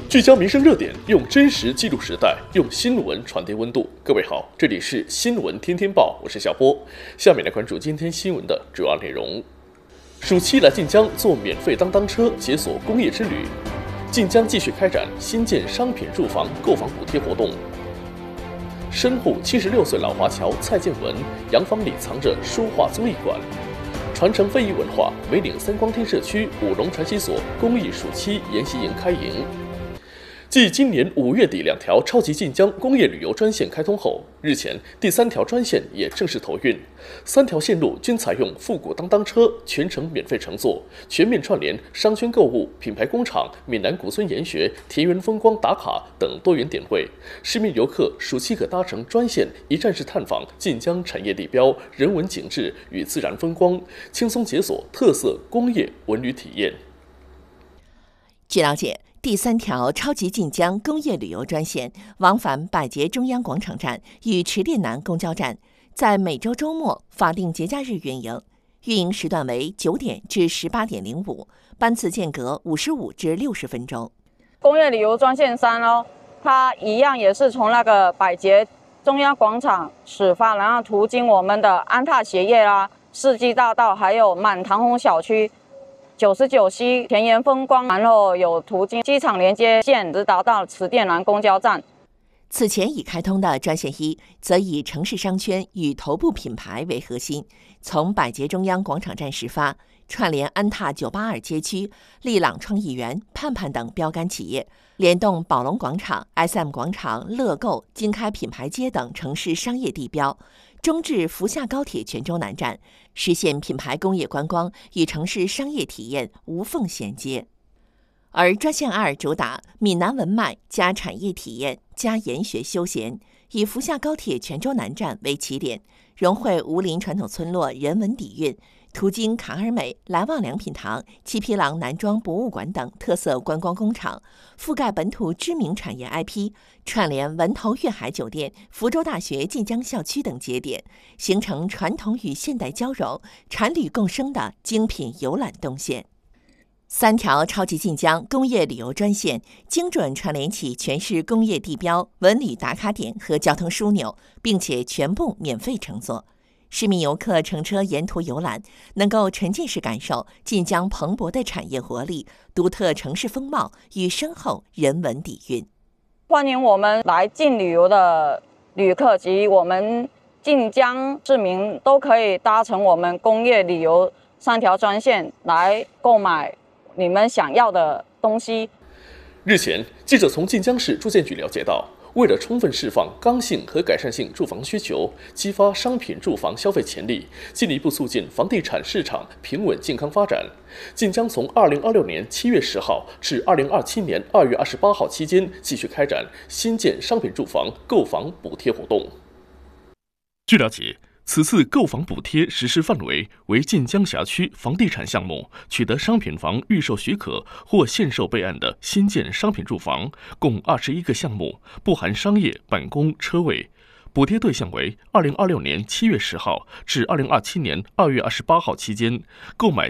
聚焦民生热点，用真实记录时代，用新闻传递温度。各位好，这里是新闻天天报，我是小波。下面来关注今天新闻的主要内容。暑期来晋江坐免费当车，解锁工业之旅。晋江继续开展新建商品住房购房补贴活动。身护76岁老华侨蔡建文洋房里藏着书画综艺馆。传承非遗文化，梅岭三光天社区五龙传习所公益暑期研习营开营。继今年5月底2条超级晋江工业旅游专线开通后，日前第3条专线也正式投运，3条线路均采用复古当车，全程免费乘坐，全面串联商圈购物、品牌工厂、闽南古村研学、田园风光打卡等多元点位。市民游客暑期可搭乘专线一站式探访晋江产业地标、人文景致与自然风光，轻松解锁特色工业文旅体验。 据了解，第3条超级晋江工业旅游专线往返百捷中央广场站与池店南公交站，在每周周末、法定节假日运营，运营时段为9点至18点05，班次间隔55至60分钟。 工业旅游专线3它一样也是从那个百捷中央广场始发，然后途经我们的安踏鞋业啦、世纪大道，还有满堂红小区。99C 田园风光，然后有途经机场连接线，直达到池店南公交站。 此前已开通的专线1，则以城市商圈与头部品牌为核心，从百捷中央广场站始发，串联安踏982街区、利朗创意园、盼盼等标杆企业，联动宝龙广场、SM 广场、乐购、经开品牌街等城市商业地标，中至福厦高铁泉州南站，实现品牌工业观光与城市商业体验无缝衔接。而专线2主打闽南文脉加产业体验加研学休闲，以福厦高铁泉州南站为起点，融汇吴林传统村落人文底蕴，途经卡尔美、来旺良品堂、七匹狼男装博物馆等特色观光工厂，覆盖本土知名产业 IP， 串联文头粤海酒店、福州大学晋江校区等节点，形成传统与现代交融、产旅共生的精品游览动线。3条超级晋江工业旅游专线精准串联起全市工业地标、文旅打卡点和交通枢纽，并且全部免费乘坐。市民游客乘车沿途游览，能够沉浸式感受晋江蓬勃的产业活力、独特城市风貌与深厚人文底蕴。 欢迎我们来晋旅游的旅客及我们晋江市民都可以搭乘我们工业旅游3条专线来购买你们想要的东西。 日前，记者从晋江市住建局了解到，为了充分释放刚性和改善性住房需求，激发商品住房消费潜力，进一步促进房地产市场平稳健康发展，晋江从2026年7月10号至2027年2月28号期间，继续开展新建商品住房购房补贴活动。据了解，此次购房补贴实施范围为晋江辖区房地产项目取得商品房预售许可或限售备案的新建商品住房，共21个项目，不含商业、办公、车位。补贴对象为2026年7月10号至2027年2月28号期间购买